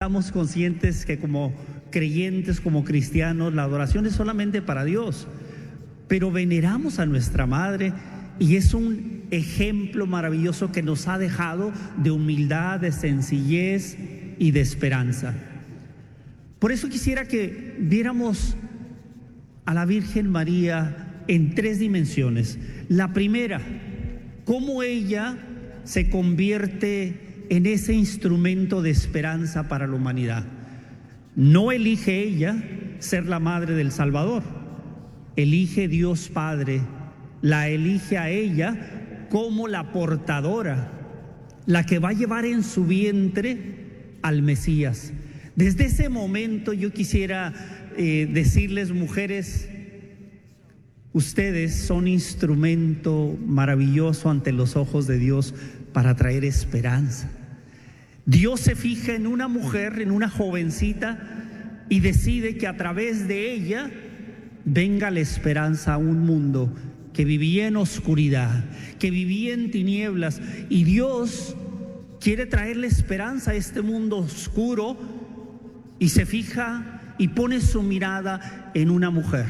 estamos conscientes que como creyentes, como cristianos, la adoración es solamente para Dios, pero veneramos a nuestra madre y es un ejemplo maravilloso que nos ha dejado de humildad, de sencillez y de esperanza. Por eso quisiera que viéramos a la Virgen María en 3 dimensiones. La primera, cómo ella se convierte en ese instrumento de esperanza para la humanidad. No elige ella ser la madre del Salvador, elige Dios Padre, la elige a ella como la portadora, la que va a llevar en su vientre al Mesías. Desde ese momento yo quisiera decirles, mujeres, ustedes son instrumento maravilloso ante los ojos de Dios para traer esperanza. Dios se fija en una mujer, en una jovencita, y decide que a través de ella venga la esperanza a un mundo que vivía en oscuridad, que vivía en tinieblas, y Dios quiere traerle esperanza a este mundo oscuro, y se fija y pone su mirada en una mujer.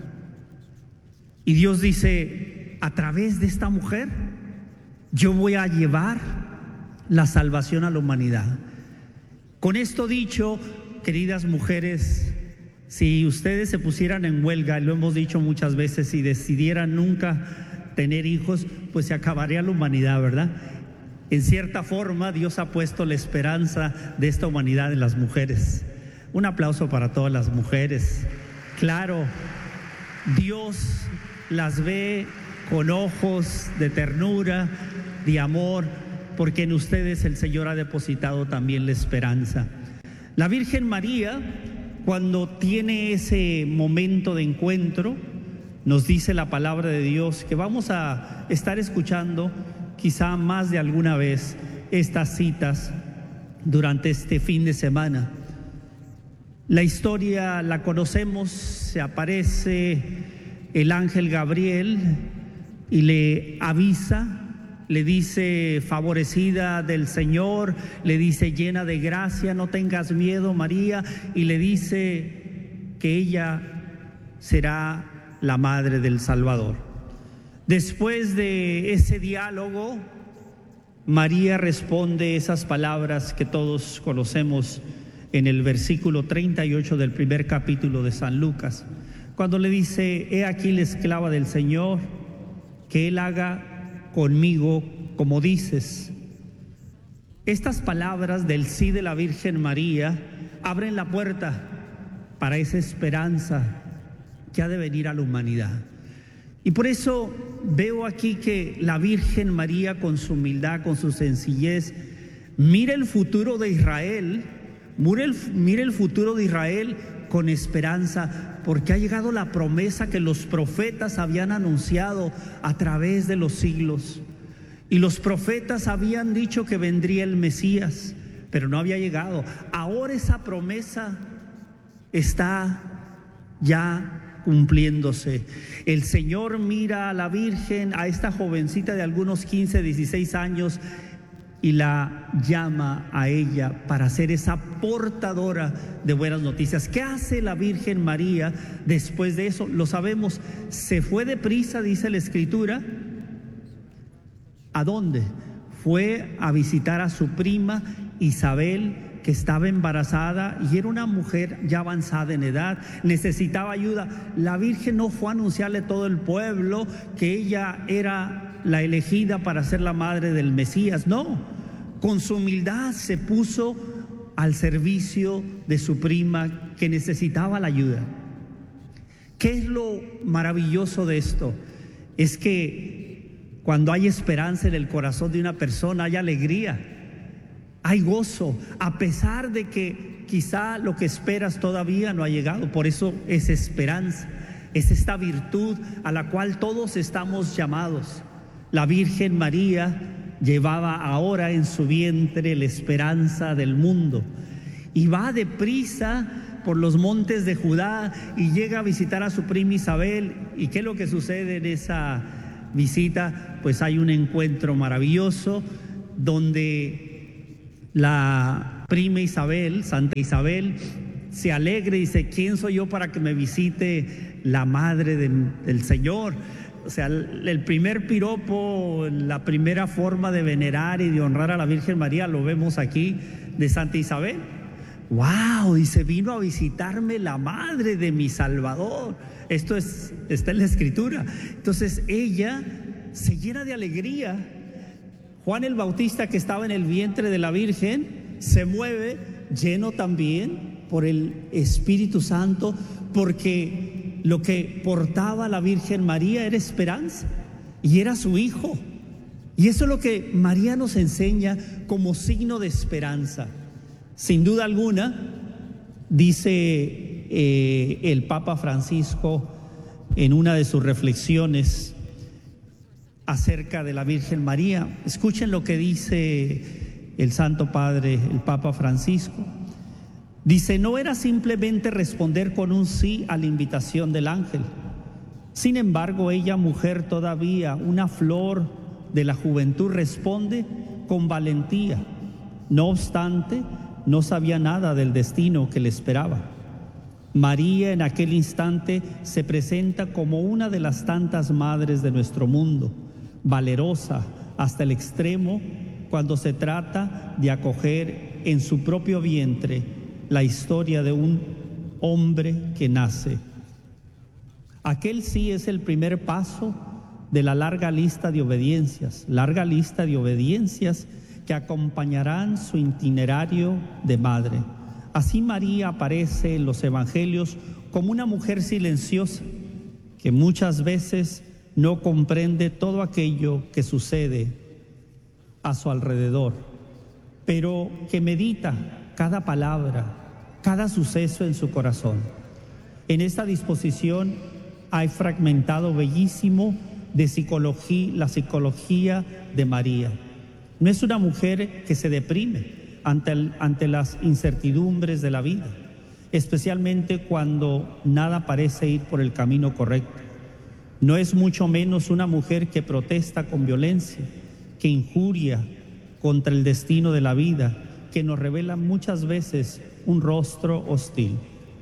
Y Dios dice, a través de esta mujer yo voy a llevar la salvación a la humanidad. Con esto dicho, queridas mujeres, si ustedes se pusieran en huelga, y lo hemos dicho muchas veces, y decidieran nunca tener hijos, pues se acabaría la humanidad, ¿verdad? En cierta forma, Dios ha puesto la esperanza de esta humanidad en las mujeres. Un aplauso para todas las mujeres. Claro, Dios las ve con ojos de ternura, de amor, porque en ustedes el Señor ha depositado también la esperanza. La Virgen María, cuando tiene ese momento de encuentro, nos dice la palabra de Dios que vamos a estar escuchando quizá más de alguna vez estas citas durante este fin de semana. La historia la conocemos, se aparece el ángel Gabriel y le avisa, le dice, favorecida del Señor, le dice, llena de gracia, no tengas miedo, María, y le dice que ella será la madre del Salvador. Después de ese diálogo, María responde esas palabras que todos conocemos en el versículo 38 del primer capítulo de San Lucas, cuando le dice, he aquí la esclava del Señor, que Él haga conmigo como dices. Estas palabras del sí de la Virgen María abren la puerta para esa esperanza que ha de venir a la humanidad. Y por eso veo aquí que la Virgen María, con su humildad, con su sencillez, mira el futuro de Israel, mira el futuro de Israel con esperanza, porque ha llegado la promesa que los profetas habían anunciado a través de los siglos. Y los profetas habían dicho que vendría el Mesías, pero no había llegado. Ahora esa promesa está ya cumpliéndose. El Señor mira a la Virgen, a esta jovencita de algunos 15, 16 años, y la llama a ella para ser esa portadora de buenas noticias. ¿Qué hace la Virgen María después de eso? Lo sabemos, se fue deprisa, dice la Escritura. ¿A dónde? Fue a visitar a su prima Isabel, que estaba embarazada y era una mujer ya avanzada en edad, necesitaba ayuda. La Virgen no fue a anunciarle a todo el pueblo que ella era la elegida para ser la madre del Mesías, no. Con su humildad se puso al servicio de su prima que necesitaba la ayuda. ¿Qué es lo maravilloso de esto? Es que cuando hay esperanza en el corazón de una persona, hay alegría, hay gozo, a pesar de que quizá lo que esperas todavía no ha llegado. Por eso es esperanza, es esta virtud a la cual todos estamos llamados. La Virgen María llevaba ahora en su vientre la esperanza del mundo y va deprisa por los montes de Judá y llega a visitar a su prima Isabel. ¿Y qué es lo que sucede en esa visita? Pues hay un encuentro maravilloso donde la prima Isabel, Santa Isabel, se alegra y dice: ¿quién soy yo para que me visite la madre del Señor? O sea, el primer piropo, la primera forma de venerar y de honrar a la Virgen María lo vemos aquí de Santa Isabel. ¡Wow! Dice: vino a visitarme la madre de mi Salvador. Esto está en la Escritura. Entonces ella se llena de alegría. Juan el Bautista, que estaba en el vientre de la Virgen, se mueve lleno también por el Espíritu Santo, porque lo que portaba la Virgen María era esperanza y era su hijo. Y eso es lo que María nos enseña como signo de esperanza. Sin duda alguna, dice el Papa Francisco en una de sus reflexiones acerca de la Virgen María. Escuchen lo que dice el Santo Padre, el Papa Francisco. Dice: no era simplemente responder con un sí a la invitación del ángel. Sin embargo, ella, mujer todavía, una flor de la juventud, responde con valentía. No obstante, no sabía nada del destino que le esperaba. María en aquel instante se presenta como una de las tantas madres de nuestro mundo, valerosa hasta el extremo cuando se trata de acoger en su propio vientre la historia de un hombre que nace. Aquel sí es el primer paso de la larga lista de obediencias que acompañarán su itinerario de madre. Así María aparece en los evangelios como una mujer silenciosa que muchas veces no comprende todo aquello que sucede a su alrededor, pero que medita cada palabra, cada suceso en su corazón. En esta disposición hay fragmentado bellísimo de la psicología de María. No es una mujer que se deprime ante las incertidumbres de la vida, especialmente cuando nada parece ir por el camino correcto. No es mucho menos una mujer que protesta con violencia, que injuria contra el destino de la vida, que nos revela muchas veces un rostro hostil.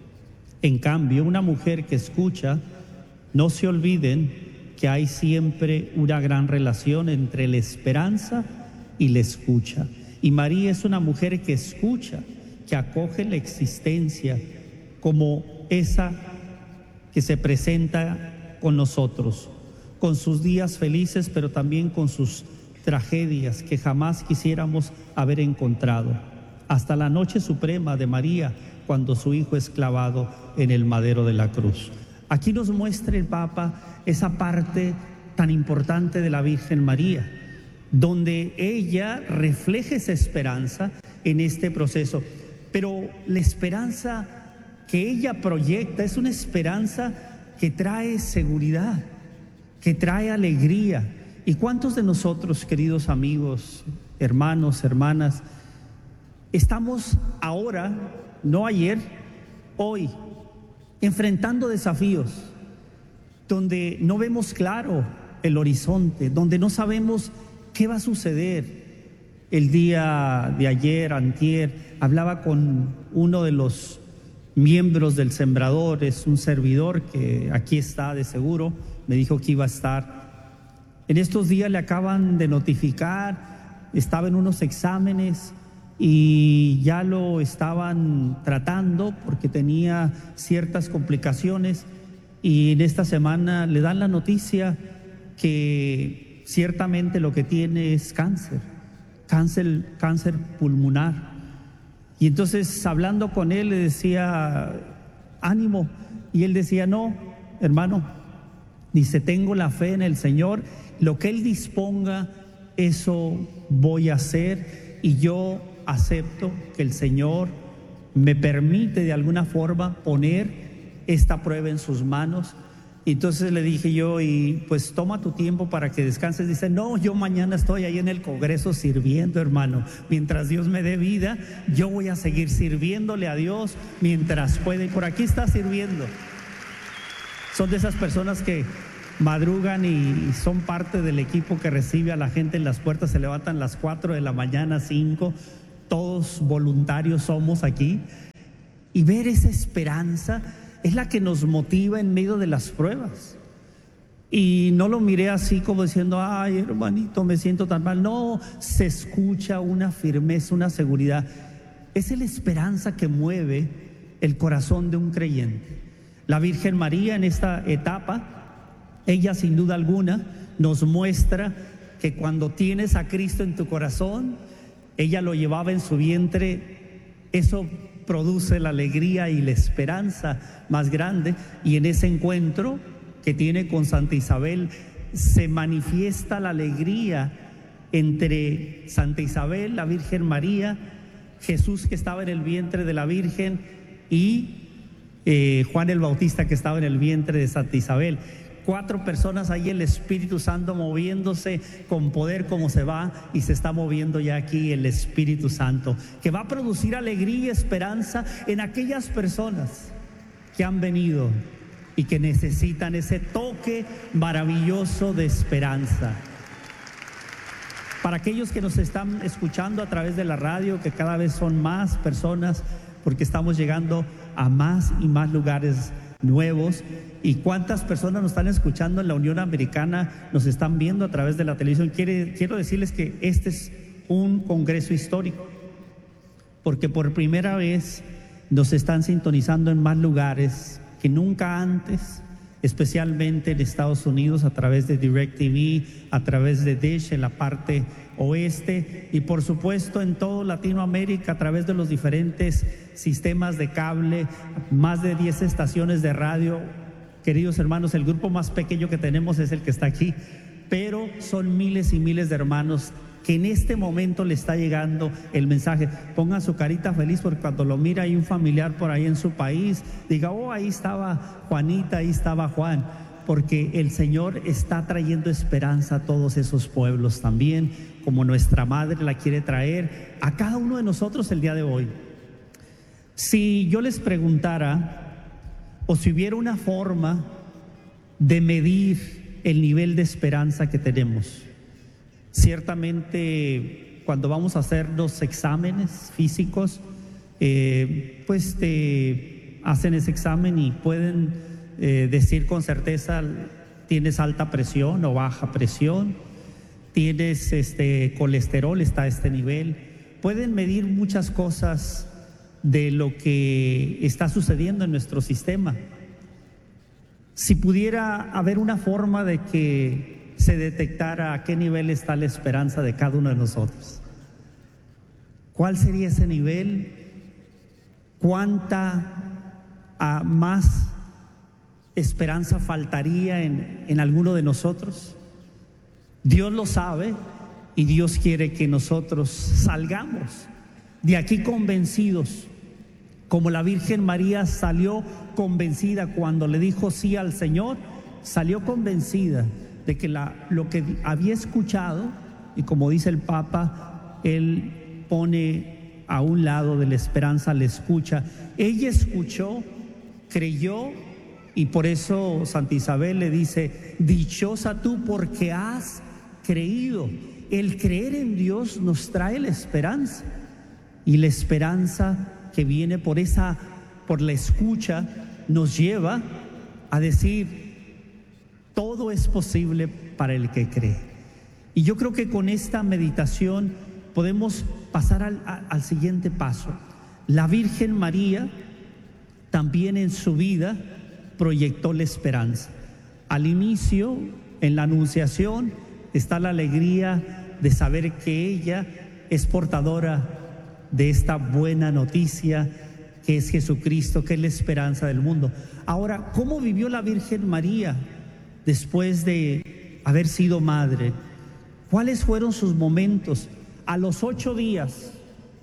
En cambio, una mujer que escucha. No se olviden que hay siempre una gran relación entre la esperanza y la escucha. Y María es una mujer que escucha, que acoge la existencia como esa que se presenta con nosotros, con sus días felices, pero también con sus tragedias que jamás quisiéramos haber encontrado, hasta la noche suprema de María, cuando su hijo es clavado en el madero de la cruz. Aquí nos muestra el Papa esa parte tan importante de la Virgen María, donde ella refleja esa esperanza en este proceso. Pero la esperanza que ella proyecta es una esperanza que trae seguridad, que trae alegría. ¿Y cuántos de nosotros, queridos amigos, hermanos, hermanas, estamos ahora, no ayer, hoy, enfrentando desafíos donde no vemos claro el horizonte, donde no sabemos qué va a suceder? El día de ayer, antier, hablaba con uno de los miembros del Sembrador, es un servidor que aquí está de seguro, me dijo que iba a estar. En estos días le acaban de notificar, estaba en unos exámenes y ya lo estaban tratando porque tenía ciertas complicaciones, y en esta semana le dan la noticia que ciertamente lo que tiene es cáncer pulmonar. Y entonces, hablando con él, le decía: ánimo. Y él decía: no, hermano, dice, tengo la fe en el Señor, lo que Él disponga, eso voy a hacer, y yo acepto que el Señor me permite de alguna forma poner esta prueba en sus manos. Y entonces le dije yo: y pues toma tu tiempo para que descanses. Dice: no, yo mañana estoy ahí en el Congreso sirviendo, hermano. Mientras Dios me dé vida, yo voy a seguir sirviéndole a Dios mientras puede. Por aquí está sirviendo. Son de esas personas que madrugan y son parte del equipo que recibe a la gente en las puertas. Se levantan a las 4 de la mañana, 5, todos voluntarios somos aquí, y ver esa esperanza es la que nos motiva en medio de las pruebas. Y no lo miré así como diciendo, ay, hermanito, me siento tan mal. No, se escucha una firmeza, una seguridad. Es la esperanza que mueve el corazón de un creyente. La Virgen María en esta etapa, ella sin duda alguna nos muestra que cuando tienes a Cristo en tu corazón, ella lo llevaba en su vientre. Eso produce la alegría y la esperanza más grande, y en ese encuentro que tiene con Santa Isabel se manifiesta la alegría entre Santa Isabel, la Virgen María, Jesús que estaba en el vientre de la Virgen y Juan el Bautista que estaba en el vientre de Santa Isabel. 4 personas ahí, el Espíritu Santo moviéndose con poder como se va, y se está moviendo ya aquí el Espíritu Santo, que va a producir alegría y esperanza en aquellas personas que han venido y que necesitan ese toque maravilloso de esperanza. Para aquellos que nos están escuchando a través de la radio, que cada vez son más personas, porque estamos llegando a más y más lugares nuevos. ¿Y cuántas personas nos están escuchando en la Unión Americana, nos están viendo a través de la televisión? Quiero decirles que este es un congreso histórico, porque por primera vez nos están sintonizando en más lugares que nunca antes, especialmente en Estados Unidos a través de DirecTV, a través de Dish en la parte oeste, y por supuesto en toda Latinoamérica a través de los diferentes sistemas de cable, más de 10 estaciones de radio. Queridos hermanos, el grupo más pequeño que tenemos es el que está aquí, pero son miles y miles de hermanos que en este momento le está llegando el mensaje. Pongan su carita feliz, porque cuando lo mira hay un familiar por ahí en su país, diga, oh, ahí estaba Juanita, ahí estaba Juan, porque el Señor está trayendo esperanza a todos esos pueblos también, como nuestra Madre la quiere traer a cada uno de nosotros el día de hoy. Si yo les preguntara, o si hubiera una forma de medir el nivel de esperanza que tenemos, ciertamente cuando vamos a hacer los exámenes físicos, pues te hacen ese examen y pueden decir con certeza, tienes alta presión o baja presión, tienes colesterol, está a este nivel. Pueden medir muchas cosas de lo que está sucediendo en nuestro sistema. Si pudiera haber una forma de que se detectara a qué nivel está la esperanza de cada uno de nosotros, ¿cuál sería ese nivel? ¿Cuánta más esperanza faltaría en alguno de nosotros? Dios lo sabe, y Dios quiere que nosotros salgamos de aquí convencidos, como la Virgen María salió convencida cuando le dijo sí al Señor. Salió convencida de que lo que había escuchado, y como dice el Papa, él pone a un lado de la esperanza la escucha. Ella escuchó, creyó, y por eso Santa Isabel le dice, dichosa tú porque has creído. El creer en Dios nos trae la esperanza, y la esperanza que viene por la escucha nos lleva a decir, todo es posible para el que cree. Y yo creo que con esta meditación podemos pasar al siguiente paso. La Virgen María también en su vida proyectó la esperanza. Al inicio, en la Anunciación, está la alegría de saber que ella es portadora de esta buena noticia que es Jesucristo, que es la esperanza del mundo. Ahora, ¿cómo vivió la Virgen María después de haber sido madre? ¿Cuáles fueron sus momentos? A los 8 días,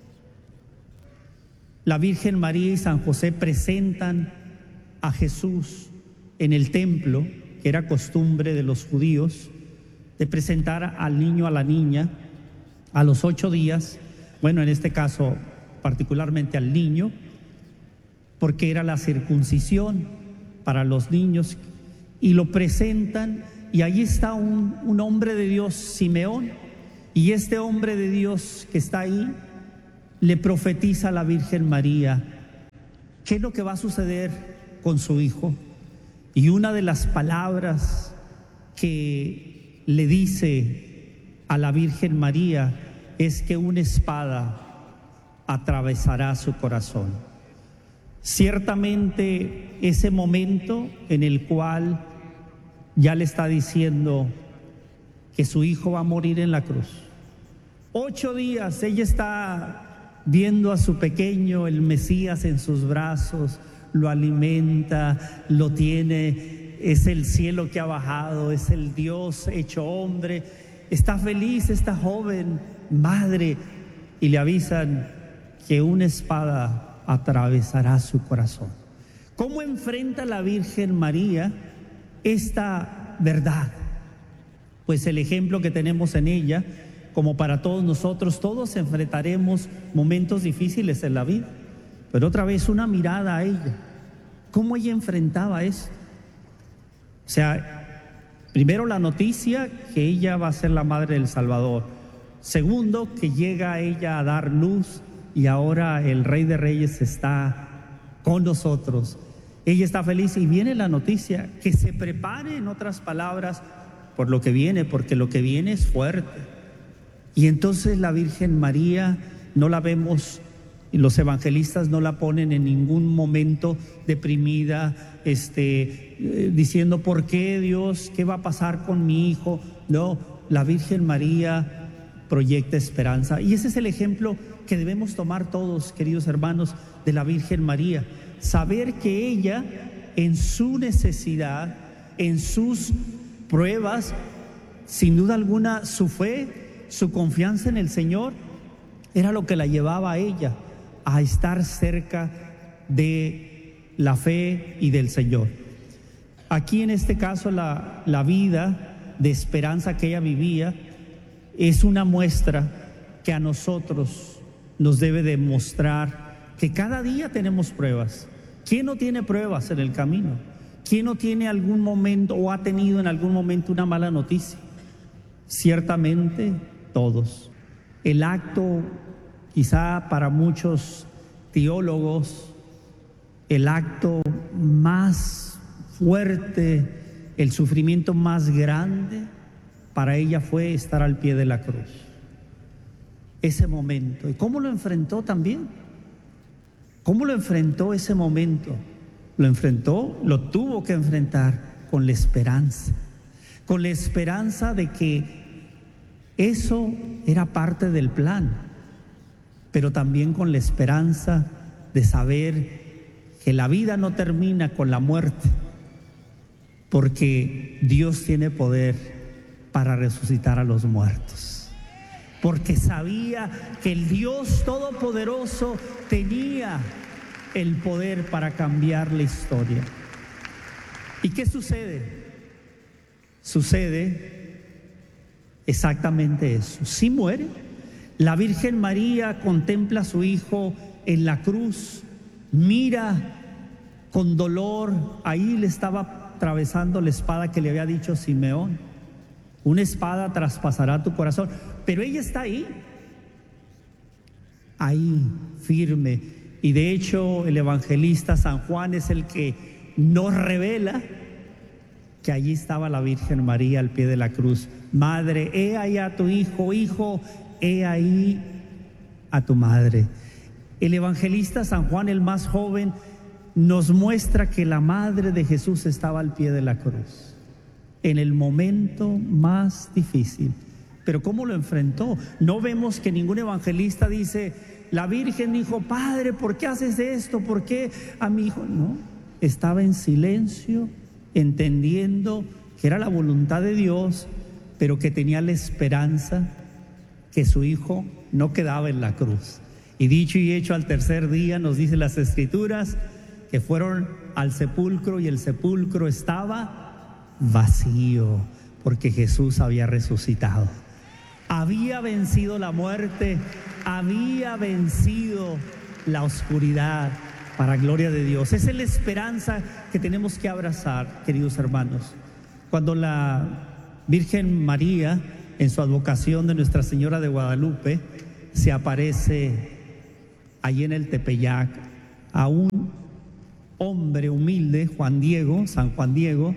la Virgen María y San José presentan a Jesús en el templo, que era costumbre de los judíos, de presentar al niño, a la niña, a los 8 días. Bueno, en este caso particularmente al niño, porque era la circuncisión para los niños, y lo presentan, y ahí está un hombre de Dios, Simeón, y este hombre de Dios que está ahí le profetiza a la Virgen María qué es lo que va a suceder con su hijo. Y una de las palabras que le dice a la Virgen María es que una espada atravesará su corazón. Ciertamente ese momento en el cual ya le está diciendo que su hijo va a morir en la cruz. 8 días ella está viendo a su pequeño, el Mesías, en sus brazos, lo alimenta, lo tiene, es el cielo que ha bajado, es el Dios hecho hombre. Está feliz esta joven madre y le avisan que una espada atravesará su corazón. ¿Cómo enfrenta la Virgen María esta verdad? Pues el ejemplo que tenemos en ella, como para todos nosotros, todos enfrentaremos momentos difíciles en la vida, pero otra vez una mirada a ella, cómo ella enfrentaba eso. O sea, primero la noticia que ella va a ser la madre del Salvador. Segundo, que llega ella a dar luz y ahora el Rey de Reyes está con nosotros. Ella está feliz y viene la noticia que se prepare, en otras palabras, por lo que viene, porque lo que viene es fuerte. Y entonces la Virgen María no la vemos, y los evangelistas no la ponen en ningún momento deprimida, diciendo ¿por qué, Dios? ¿Qué va a pasar con mi hijo? No, la Virgen María proyecta esperanza. Y ese es el ejemplo que debemos tomar todos, queridos hermanos, de la Virgen María. Saber que ella, en su necesidad, en sus pruebas, sin duda alguna, su fe, su confianza en el Señor, era lo que la llevaba a ella a estar cerca de la fe y del Señor. Aquí en este caso la vida de esperanza que ella vivía es una muestra que a nosotros nos debe demostrar que cada día tenemos pruebas. ¿Quién no tiene pruebas en el camino? ¿Quién no tiene algún momento o ha tenido en algún momento una mala noticia? Ciertamente todos. El acto, quizá para muchos teólogos, el acto más fuerte, el sufrimiento más grande para ella fue estar al pie de la cruz. Ese momento. ¿Y cómo lo enfrentó también? ¿Cómo lo enfrentó ese momento? Lo enfrentó, lo tuvo que enfrentar con la esperanza de que eso era parte del plan, pero también con la esperanza de saber que la vida no termina con la muerte, porque Dios tiene poder para resucitar a los muertos, porque sabía que el Dios Todopoderoso tenía el poder para cambiar la historia. ¿Y qué sucede? Sucede exactamente eso. Sí muere. La Virgen María contempla a su hijo en la cruz, mira con dolor, ahí le estaba atravesando la espada que le había dicho Simeón. Una espada traspasará tu corazón, pero ella está ahí firme. Y de hecho el evangelista San Juan es el que nos revela que allí estaba la Virgen María al pie de la cruz. Madre, he ahí a tu hijo, hijo, he ahí a tu madre. El evangelista San Juan, el más joven, nos muestra que la madre de Jesús estaba al pie de la cruz en el momento más difícil. Pero ¿cómo lo enfrentó? No vemos que ningún evangelista dice, la Virgen dijo, Padre, ¿por qué haces esto? ¿Por qué a mi hijo? No, estaba en silencio, entendiendo que era la voluntad de Dios, pero que tenía la esperanza que su hijo no quedaba en la cruz. Y dicho y hecho, al tercer día nos dicen las Escrituras que fueron al sepulcro y el sepulcro estaba vacío, porque Jesús había resucitado. Había vencido la muerte, había vencido la oscuridad, para gloria de Dios. Esa es la esperanza que tenemos que abrazar, queridos hermanos. Cuando la Virgen María, en su advocación de Nuestra Señora de Guadalupe, se aparece allí en el Tepeyac, a un hombre humilde, San Juan Diego.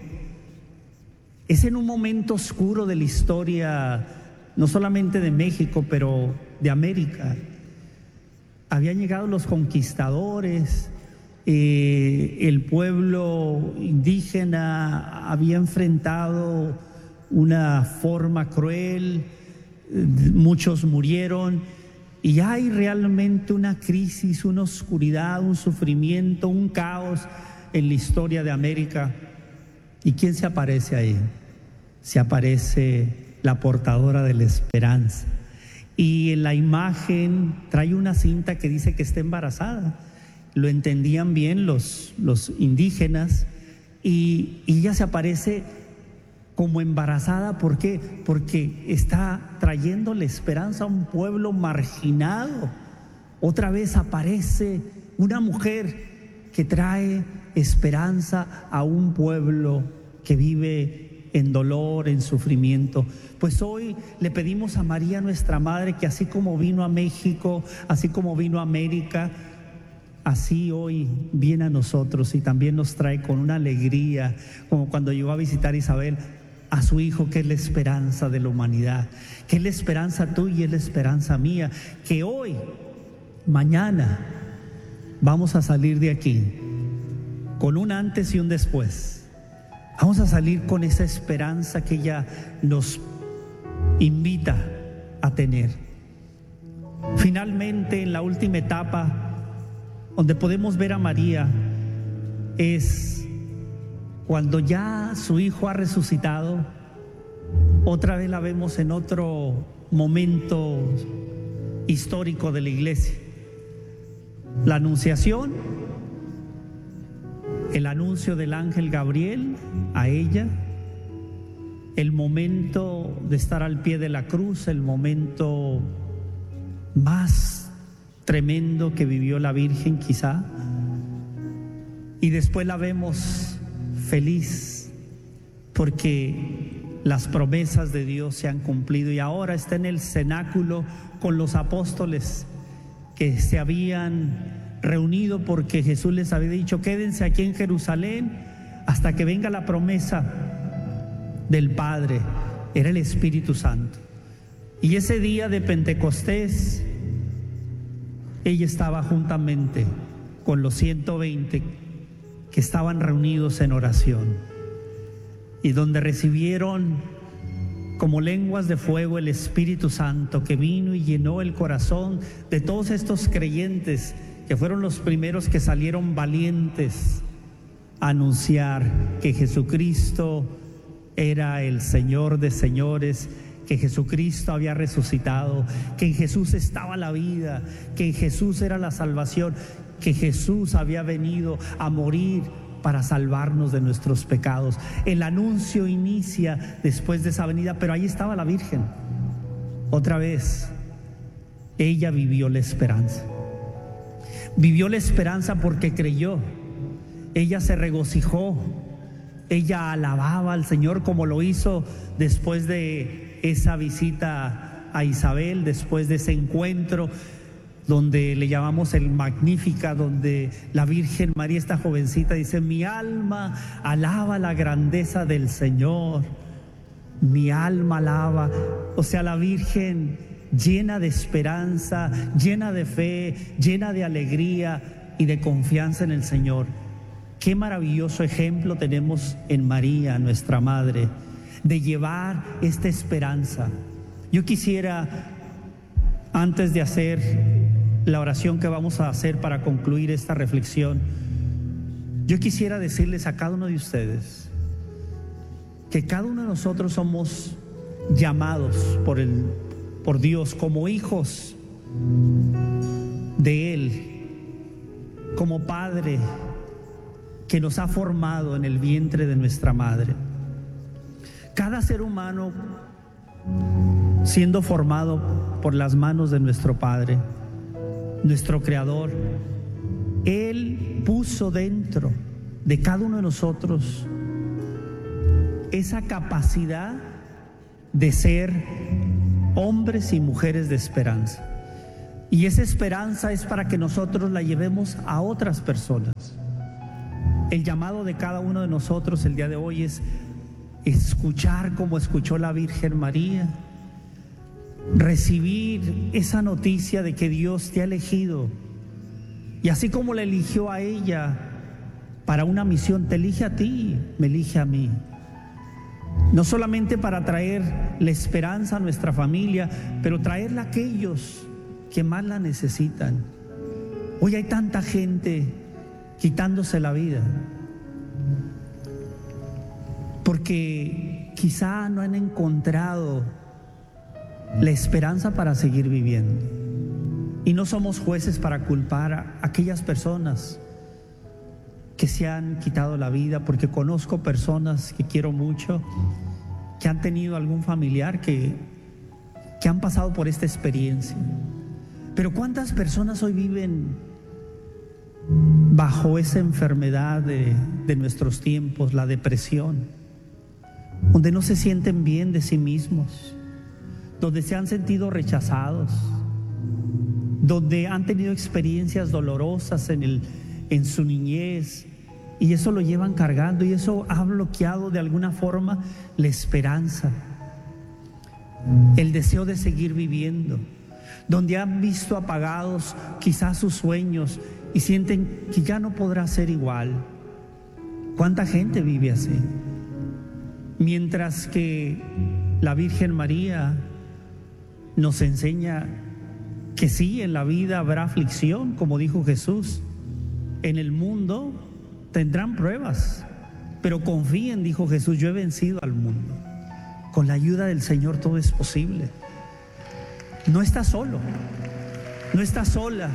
Es en un momento oscuro de la historia, no solamente de México, pero de América. Habían llegado los conquistadores, el pueblo indígena había enfrentado una forma cruel, muchos murieron, y hay realmente una crisis, una oscuridad, un sufrimiento, un caos en la historia de América. ¿Y quién se aparece ahí? Se aparece la portadora de la esperanza. Y en la imagen trae una cinta que dice que está embarazada. Lo entendían bien los indígenas, y ella se aparece como embarazada. ¿Por qué? Porque está trayendo la esperanza a un pueblo marginado. Otra vez aparece una mujer que trae esperanza a un pueblo que vive en dolor, en sufrimiento. Pues hoy le pedimos a María, nuestra Madre, que así como vino a México, así como vino a América, así hoy viene a nosotros y también nos trae con una alegría, como cuando llegó a visitar Isabel a su hijo, que es la esperanza de la humanidad, que es la esperanza tuya y es la esperanza mía, que hoy, mañana, vamos a salir de aquí con un antes y un después. Vamos a salir con esa esperanza que ella nos invita a tener. Finalmente, en la última etapa donde podemos ver a María, es cuando ya su hijo ha resucitado. Otra vez la vemos en otro momento histórico de la iglesia. La anunciación, el anuncio del ángel Gabriel a ella, el momento de estar al pie de la cruz, el momento más tremendo que vivió la Virgen quizá, y después la vemos feliz porque las promesas de Dios se han cumplido, y ahora está en el cenáculo con los apóstoles que se habían reunido porque Jesús les había dicho: quédense aquí en Jerusalén hasta que venga la promesa del Padre. Era el Espíritu Santo. Y ese día de Pentecostés, ella estaba juntamente con los 120 que estaban reunidos en oración, y donde recibieron como lenguas de fuego el Espíritu Santo, que vino y llenó el corazón de todos estos creyentes, que fueron los primeros que salieron valientes a anunciar que Jesucristo era el Señor de señores, que Jesucristo había resucitado, que en Jesús estaba la vida, que en Jesús era la salvación, que Jesús había venido a morir para salvarnos de nuestros pecados. El anuncio inicia después de esa venida, pero ahí estaba la Virgen. Otra vez, ella vivió la esperanza. Vivió la esperanza porque creyó. Ella se regocijó. Ella alababa al Señor como lo hizo después de esa visita a Isabel, después de ese encuentro donde le llamamos el Magnífica, donde la Virgen María, esta jovencita, dice: mi alma alaba la grandeza del Señor, mi alma alaba. O sea, la Virgen llena de esperanza, llena de fe, llena de alegría y de confianza en el Señor. Qué maravilloso ejemplo tenemos en María, nuestra Madre, de llevar esta esperanza. Yo quisiera, antes de hacer la oración que vamos a hacer para concluir esta reflexión, yo quisiera decirles a cada uno de ustedes que cada uno de nosotros somos llamados por Dios como hijos de Él, como Padre que nos ha formado en el vientre de nuestra madre. Cada ser humano siendo formado por las manos de nuestro Padre, nuestro Creador. Él puso dentro de cada uno de nosotros esa capacidad de ser hombres y mujeres de esperanza. Y esa esperanza es para que nosotros la llevemos a otras personas. El llamado de cada uno de nosotros el día de hoy es escuchar como escuchó la Virgen María, recibir esa noticia de que Dios te ha elegido, y así como la eligió a ella para una misión, te elige a ti, me elige a mí. No solamente para traer la esperanza a nuestra familia, pero traerla a aquellos que más la necesitan. Hoy hay tanta gente quitándose la vida porque quizá no han encontrado la esperanza para seguir viviendo. Y no somos jueces para culpar a aquellas personas que se han quitado la vida, porque conozco personas que quiero mucho, que han tenido algún familiar que han pasado por esta experiencia. Pero ¿cuántas personas hoy viven bajo esa enfermedad de nuestros tiempos, la depresión, donde no se sienten bien de sí mismos, donde se han sentido rechazados, donde han tenido experiencias dolorosas en su niñez, y eso lo llevan cargando, y eso ha bloqueado de alguna forma la esperanza, el deseo de seguir viviendo, donde han visto apagados quizás sus sueños y sienten que ya no podrá ser igual. ¿Cuánta gente vive así? Mientras que la Virgen María nos enseña que sí, en la vida habrá aflicción, como dijo Jesús. En el mundo tendrán pruebas, pero confíen, dijo Jesús, yo he vencido al mundo. Con la ayuda del Señor todo es posible. No estás solo, no estás sola.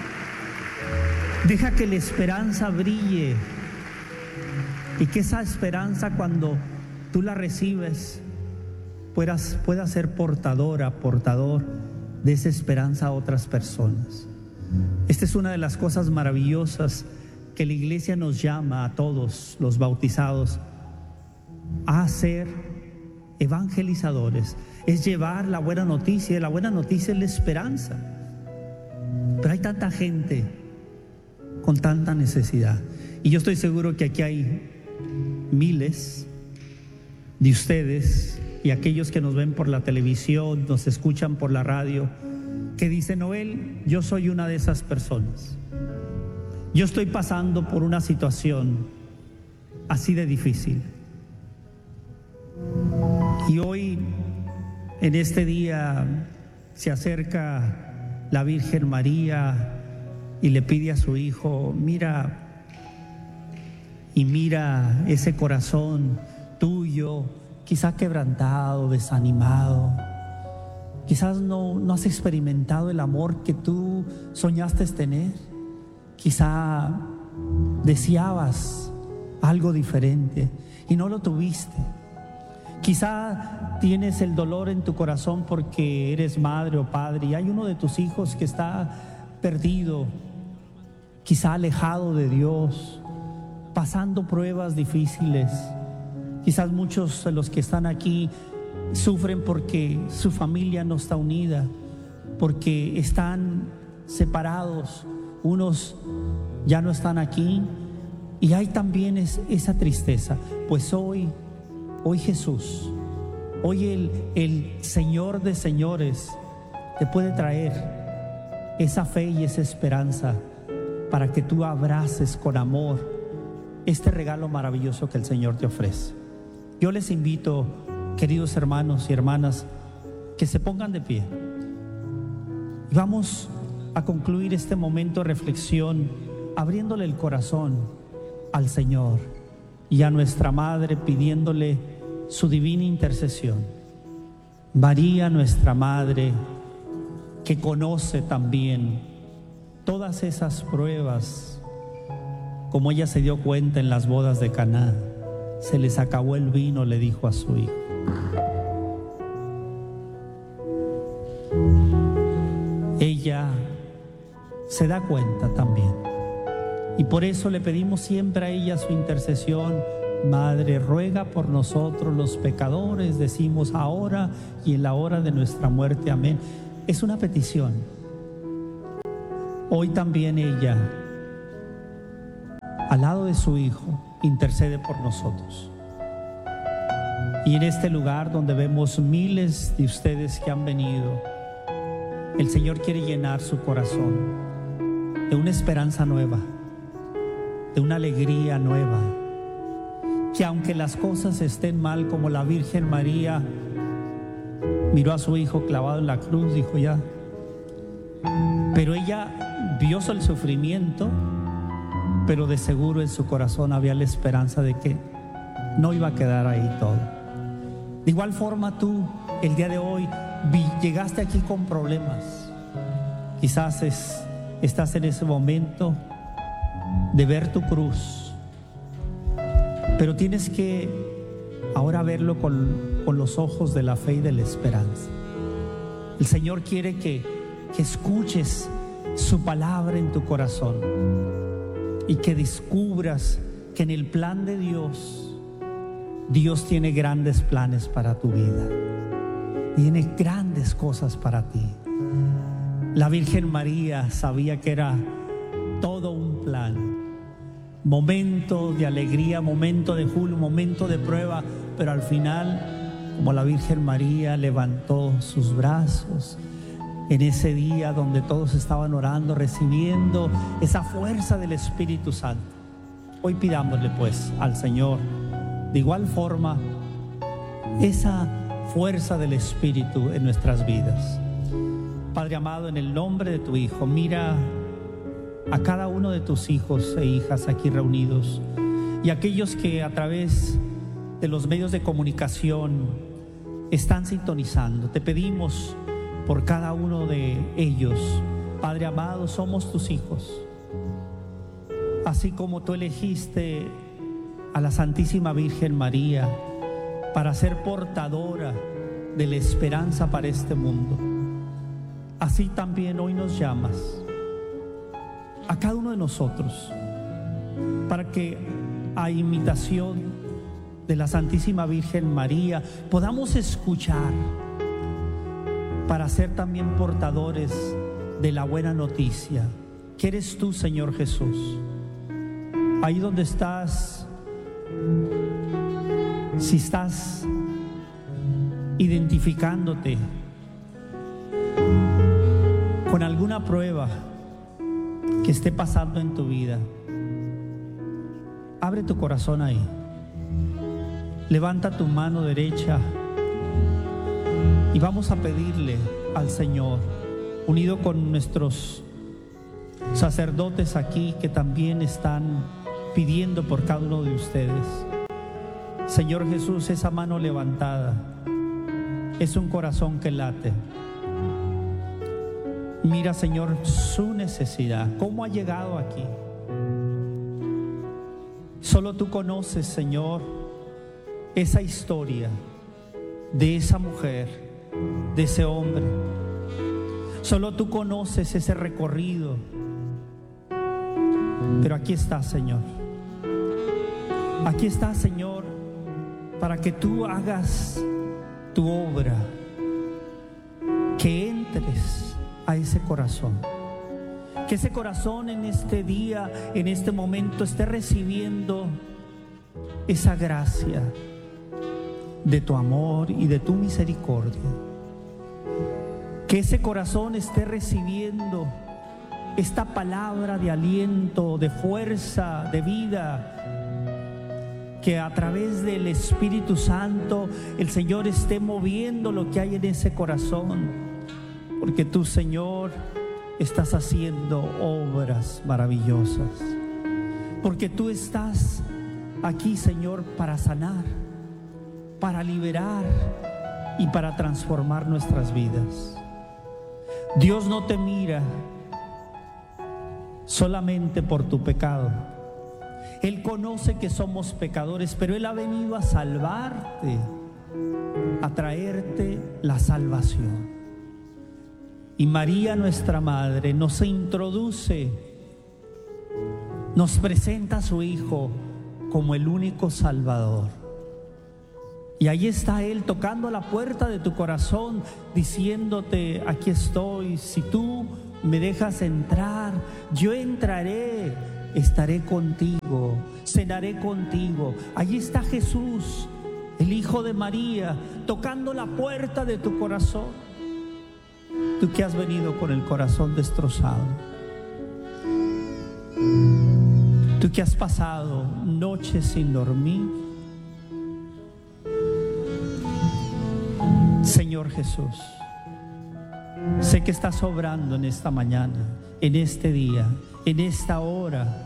Deja que la esperanza brille, y que esa esperanza, cuando tú la recibes, pueda ser portador de esa esperanza a otras personas. Esta es una de las cosas maravillosas que la iglesia nos llama a todos los bautizados a ser evangelizadores. Es llevar la buena noticia, y la buena noticia es la esperanza. Pero hay tanta gente con tanta necesidad, y yo estoy seguro que aquí hay miles de ustedes y aquellos que nos ven por la televisión, nos escuchan por la radio, que dicen: Noel, yo soy una de esas personas. Yo estoy pasando por una situación así de difícil. Y hoy, en este día, se acerca la Virgen María y le pide a su hijo: mira ese corazón tuyo, quizá quebrantado, desanimado. Quizás no has experimentado el amor que tú soñaste tener. Quizá deseabas algo diferente y no lo tuviste. Quizá tienes el dolor en tu corazón porque eres madre o padre y hay uno de tus hijos que está perdido, quizá alejado de Dios, pasando pruebas difíciles. Quizás muchos de los que están aquí sufren porque su familia no está unida, porque están separados, unos ya no están aquí, y hay también esa tristeza. Pues hoy Jesús, hoy el Señor de señores te puede traer esa fe y esa esperanza para que tú abraces con amor este regalo maravilloso que el Señor te ofrece. Yo les invito, queridos hermanos y hermanas, que se pongan de pie. Y vamos a concluir este momento de reflexión abriéndole el corazón al Señor y a nuestra Madre, pidiéndole su divina intercesión. María, nuestra Madre, que conoce también todas esas pruebas, como ella se dio cuenta en las bodas de Caná, se les acabó el vino, le dijo a su hijo. Ella se da cuenta también, y por eso le pedimos siempre a ella su intercesión. Madre, ruega por nosotros los pecadores, decimos ahora y en la hora de nuestra muerte. Amén. Es una petición, Hoy también ella, al lado de su Hijo, intercede por nosotros. Y en este lugar donde vemos miles de ustedes que han venido, el Señor quiere llenar su corazón de una esperanza nueva, de una alegría nueva, que aunque las cosas estén mal, como la Virgen María miró a su Hijo clavado en la cruz, dijo ya, pero ella vio el sufrimiento, pero de seguro en su corazón había la esperanza de que no iba a quedar ahí todo. De igual forma tú, el día de hoy, llegaste aquí con problemas. Quizás estás en ese momento de ver tu cruz, pero tienes que ahora verlo con los ojos de la fe y de la esperanza. El Señor quiere que escuches su palabra en tu corazón y que descubras que en el plan de Dios tiene grandes planes para tu vida, tiene grandes cosas para ti. La Virgen María sabía que era todo un plan, momento de alegría, momento de júbilo, momento de prueba, pero al final, como la Virgen María levantó sus brazos en ese día donde todos estaban orando, recibiendo esa fuerza del Espíritu Santo, hoy pidámosle pues al Señor de igual forma esa fuerza del Espíritu en nuestras vidas. Padre amado, en el nombre de tu Hijo, mira a cada uno de tus hijos e hijas aquí reunidos y aquellos que a través de los medios de comunicación están sintonizando. Te pedimos por cada uno de ellos. Padre amado, somos tus hijos. Así como tú elegiste a la Santísima Virgen María para ser portadora de la esperanza para este mundo, así también hoy nos llamas a cada uno de nosotros para que a imitación de la Santísima Virgen María podamos escuchar, para ser también portadores de la buena noticia que eres tú, Señor Jesús. Ahí donde estás, si estás identificándote con alguna prueba que esté pasando en tu vida, abre tu corazón ahí, levanta tu mano derecha y vamos a pedirle al Señor, unido con nuestros sacerdotes aquí que también están pidiendo por cada uno de ustedes. Señor Jesús, esa mano levantada es un corazón que late. Mira, Señor, su necesidad, cómo ha llegado aquí. Solo tú conoces, Señor, esa historia de esa mujer, de ese hombre. Solo tú conoces ese recorrido. Pero aquí está, Señor. Aquí está, Señor, para que tú hagas tu obra, que entres a ese corazón, que ese corazón en este día, en este momento, esté recibiendo esa gracia de tu amor y de tu misericordia, que ese corazón esté recibiendo esta palabra de aliento, de fuerza, de vida, que a través del Espíritu Santo el Señor esté moviendo lo que hay en ese corazón, porque tú, Señor, estás haciendo obras maravillosas, porque tú estás aquí, Señor, para sanar, para liberar y para transformar nuestras vidas. Dios no te mira solamente por tu pecado. Él conoce que somos pecadores, pero Él ha venido a salvarte, a traerte la salvación. Y María, nuestra Madre, nos introduce, nos presenta a su Hijo como el único Salvador. Y ahí está Él tocando la puerta de tu corazón, diciéndote: aquí estoy. Si tú me dejas entrar, yo entraré, estaré contigo, cenaré contigo. Allí está Jesús, el Hijo de María, tocando la puerta de tu corazón. Tú que has venido con el corazón destrozado, tú que has pasado noches sin dormir, Señor Jesús, sé que estás obrando en esta mañana, en este día, en esta hora.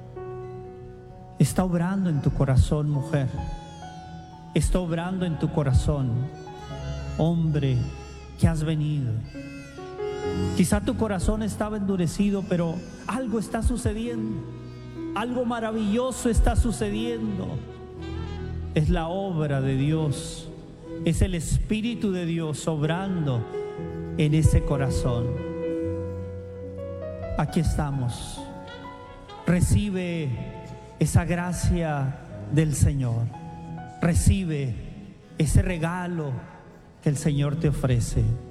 Está obrando en tu corazón, mujer. Está obrando en tu corazón, hombre, que has venido. Quizá tu corazón estaba endurecido, pero algo está sucediendo. Algo maravilloso está sucediendo. Es la obra de Dios. Es el Espíritu de Dios obrando en ese corazón. Aquí estamos. Recibe esa gracia del Señor. Recibe ese regalo que el Señor te ofrece.